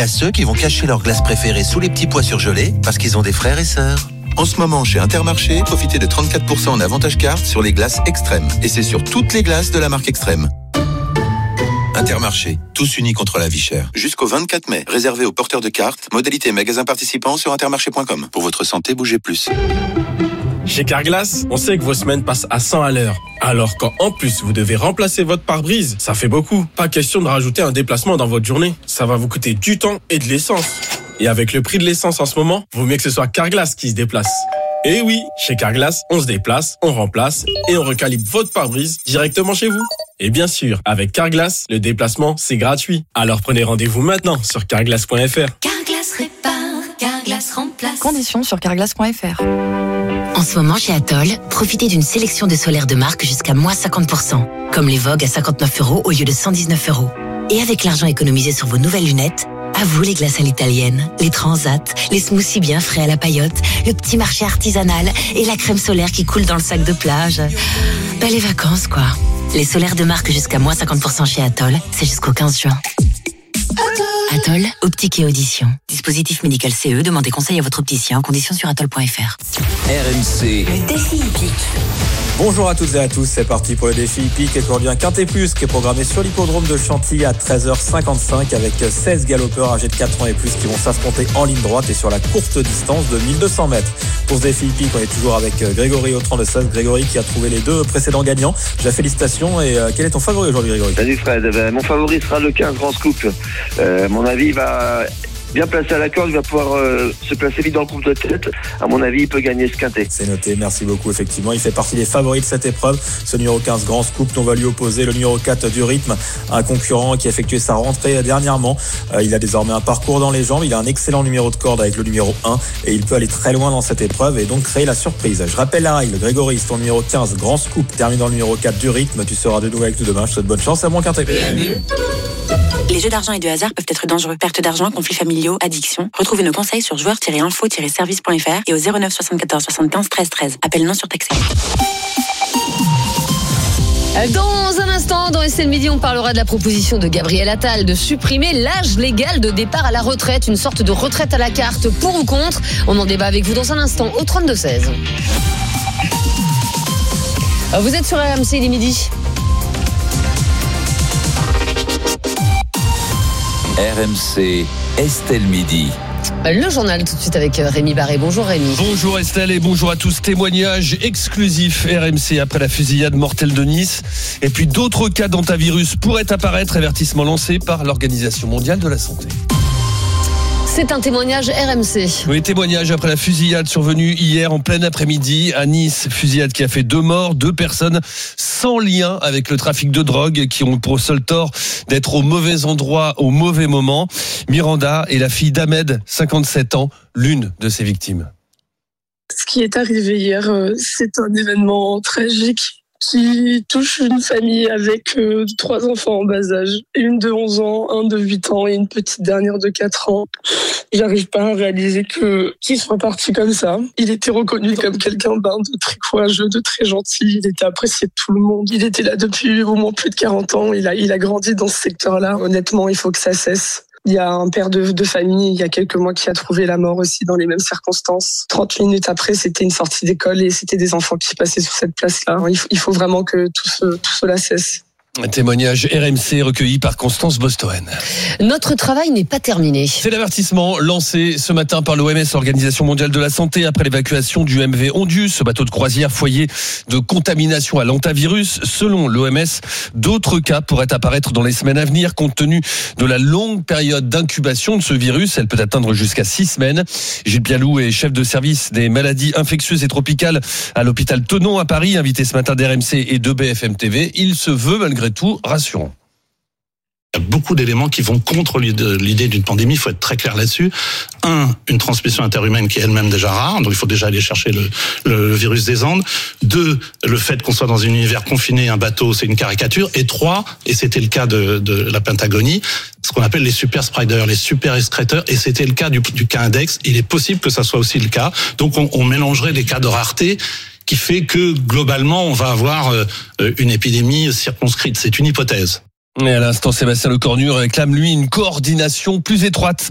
à ceux qui vont cacher leur glace préférée sous les petits pois surgelés parce qu'ils ont des frères et sœurs. En ce moment, chez Intermarché, profitez de 34% en avantage carte sur les glaces Extrême. Et c'est sur toutes les glaces de la marque Extrême. Intermarché, tous unis contre la vie chère. Jusqu'au 24 mai, réservé aux porteurs de cartes, modalité magasin participant sur intermarché.com. Pour votre santé, bougez plus. Chez Carglass, on sait que vos semaines passent à 100 à l'heure. Alors quand en plus vous devez remplacer votre pare-brise, ça fait beaucoup. Pas question de rajouter un déplacement dans votre journée. Ça va vous coûter du temps et de l'essence. Et avec le prix de l'essence en ce moment, vaut mieux que ce soit Carglass qui se déplace. Et oui, chez Carglass, on se déplace, on remplace et on recalibre votre pare-brise directement chez vous. Et bien sûr, avec Carglass, le déplacement, c'est gratuit. Alors prenez rendez-vous maintenant sur carglass.fr. Carglass répare, Carglass remplace. Conditions sur carglass.fr. En ce moment, chez Atoll, profitez d'une sélection de solaires de marque jusqu'à moins 50%. Comme les Vogue à 59 € au lieu de 119 €. Et avec l'argent économisé sur vos nouvelles lunettes, à vous les glaces à l'italienne, les transats, les smoothies bien frais à la paillote, le petit marché artisanal et la crème solaire qui coule dans le sac de plage. Ben les vacances quoi. Les solaires de marque jusqu'à moins 50% chez Atoll, c'est jusqu'au 15 juin. Atoll, optique et audition. Dispositif médical CE, demandez conseil à votre opticien en conditions sur atoll.fr. RMC. Le défi hippique. Bonjour à toutes et à tous, c'est parti pour le défi hippique et bien Quintet Plus qui est programmé sur l'hippodrome de Chantilly à 13h55 avec 16 galopeurs âgés de 4 ans et plus qui vont s'affronter en ligne droite et sur la courte distance de 1200 mètres. Pour ce défi hippique, on est toujours avec Grégory au 32-16. Grégory qui a trouvé les deux précédents gagnants. Déjà félicitations et quel est ton favori aujourd'hui Grégory ? Salut Fred, mon favori sera le 15 Grand Scoop. Mon avis, il va bien placé à la corde, il va pouvoir se placer vite dans le groupe de tête. À mon avis, il peut gagner ce quintet. C'est noté, merci beaucoup. Effectivement, il fait partie des favoris de cette épreuve. Ce numéro 15 Grand Scoop, on va lui opposer le numéro 4 du rythme, un concurrent qui a effectué sa rentrée dernièrement. Il a désormais un parcours dans les jambes. Il a un excellent numéro de corde avec le numéro 1 et il peut aller très loin dans cette épreuve et donc créer la surprise. Je rappelle la règle. Grégory, c'est ton numéro 15 Grand Scoop termine dans le numéro 4 du rythme. Tu seras de nouveau avec nous demain. Je te souhaite bonne chance à mon quintet. Les jeux d'argent et de hasard peuvent être dangereux. Perte d'argent, conflits familiaux, addiction. Retrouvez nos conseils sur joueurs-info-service.fr et au 09 74 75 13 13. Appel non surtaxé. Dans un instant, dans Estelle Midi, on parlera de la proposition de Gabriel Attal de supprimer l'âge légal de départ à la retraite, une sorte de retraite à la carte, pour ou contre. On en débat avec vous dans un instant au 32-16. Vous êtes sur RMC, il est midi. RMC, Estelle Midi. Le journal tout de suite avec Rémi Barré. Bonjour Rémi. Bonjour Estelle et bonjour à tous. Témoignage exclusif RMC après la fusillade mortelle de Nice. Et puis d'autres cas d'antavirus pourraient apparaître. Avertissement lancé par l'Organisation mondiale de la santé. C'est un témoignage RMC. Oui, témoignage après la fusillade survenue hier en plein après-midi à Nice. Fusillade qui a fait 2 morts, 2 personnes sans lien avec le trafic de drogue qui ont pour seul tort d'être au mauvais endroit au mauvais moment. Miranda est la fille d'Ahmed, 57 ans, l'une de ses victimes. Ce qui est arrivé hier, c'est un événement tragique qui touche une famille avec 3 enfants en bas âge. Une de 11 ans, un de 8 ans et une petite dernière de 4 ans. J'arrive pas à réaliser qu'il soit parti comme ça. Il était reconnu comme quelqu'un de très courageux, de très gentil. Il était apprécié de tout le monde. Il était là depuis au moins plus de 40 ans. Il a grandi dans ce secteur-là. Honnêtement, il faut que ça cesse. Il y a un père de famille, il y a quelques mois, qui a trouvé la mort aussi dans les mêmes circonstances. 30 minutes après, c'était une sortie d'école et c'était des enfants qui passaient sur cette place-là. Il faut vraiment que tout cela cesse. Un témoignage RMC recueilli par Constance Bostoen. Notre travail n'est pas terminé. C'est l'avertissement lancé ce matin par l'OMS, l'Organisation mondiale de la santé, après l'évacuation du MV Ondius, ce bateau de croisière foyer de contamination à l'antavirus. Selon l'OMS, d'autres cas pourraient apparaître dans les semaines à venir, compte tenu de la longue période d'incubation de ce virus. Elle peut atteindre jusqu'à 6 semaines. Gilles Bialou est chef de service des maladies infectieuses et tropicales à l'hôpital Tenon à Paris, invité ce matin d'RMC et de BFM TV. Il se veut malgré tout rassurant. Il y a beaucoup d'éléments qui vont contre l'idée d'une pandémie, il faut être très clair là-dessus. 1, une transmission interhumaine qui est elle-même déjà rare, donc il faut déjà aller chercher le virus des Andes. 2, le fait qu'on soit dans un univers confiné, un bateau, c'est une caricature. Et 3, et c'était le cas de la Pentagonie, ce qu'on appelle les super spreaders, les super excréteurs, et c'était le cas du cas index. Il est possible que ça soit aussi le cas. Donc on mélangerait des cas de rareté qui fait que globalement on va avoir une épidémie circonscrite. C'est une hypothèse. Et à l'instant, Sébastien Lecornu réclame lui une coordination plus étroite